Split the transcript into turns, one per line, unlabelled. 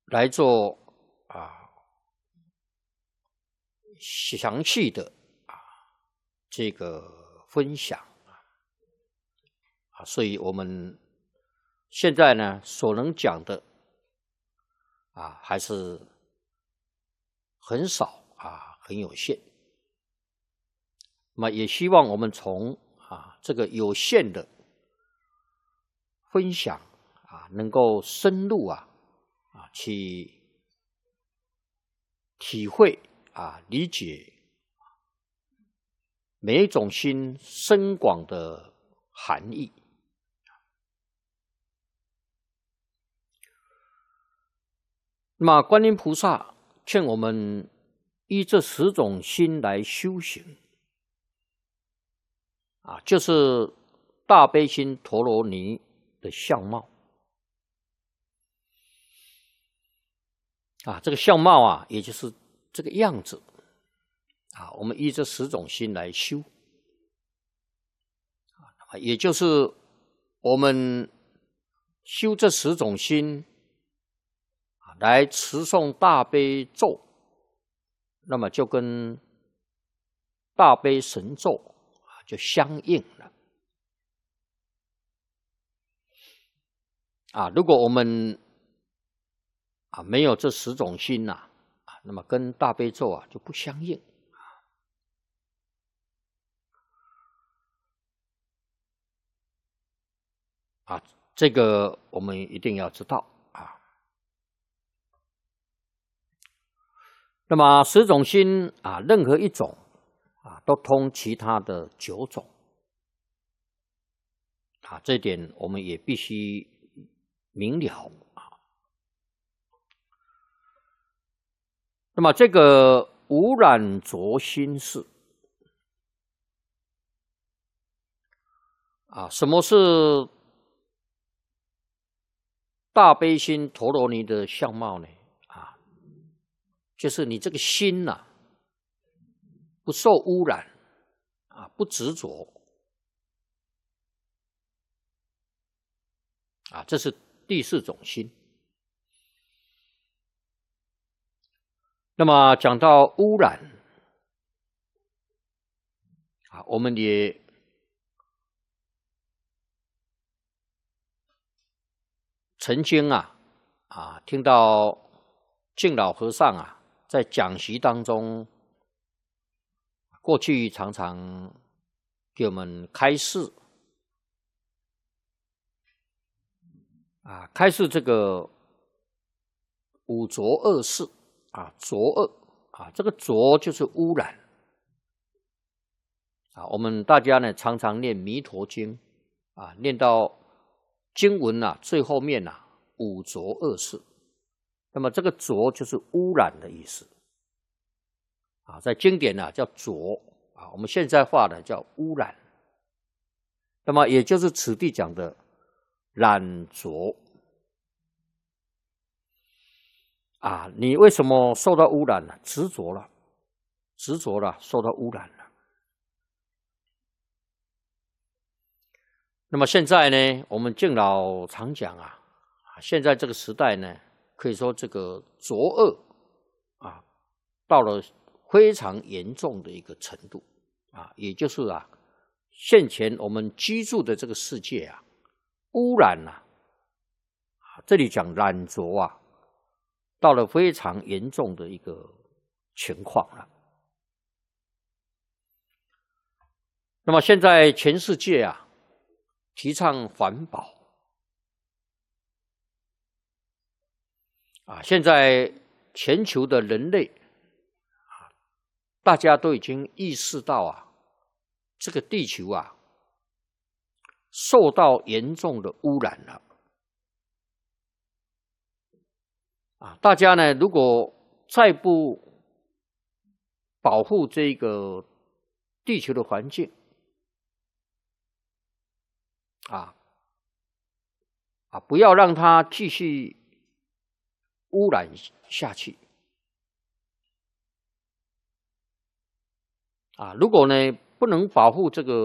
来做详细的这个分享所以我们现在呢所能讲的还是很少很有限。那么也希望我们从这个有限的分享能够深入去体会理解每一种心深广的含义。那么观音菩萨劝我们依这10种心来修行就是大悲心陀罗尼的相貌这个相貌也就是这个样子我们依这10种心来修也就是我们修这10种心来持诵大悲咒，那么就跟大悲神咒就相应了如果我们没有这10种心那么跟大悲咒就不相应这个我们一定要知道那么10种心任何一种都通其他的9种这一点我们也必须明了那么这个无染浊心事什么是大悲心陀罗尼的相貌呢？就是你这个心不受污染不执着这是第4种心。那么讲到污染我们也曾经听到净老和尚在讲习当中，过去常常给我们开示开示这个五浊恶世浊恶这个浊就是污染我们大家呢常常念弥陀经念到经文最后面五浊恶世，那么这个浊就是污染的意思在经典叫浊我们现在话的叫污染，那么也就是此地讲的染浊你为什么受到污染了？执着了，受到污染了。那么现在呢，我们敬老常讲现在这个时代呢，可以说这个浊恶到了非常严重的一个程度也就是现前我们居住的这个世界污染这里讲染浊到了非常严重的一个情况了。那么现在全世界提倡环保现在全球的人类大家都已经意识到这个地球受到严重的污染了大家呢如果再不保护这个地球的环境不要让它继续污染下去如果呢不能保护这个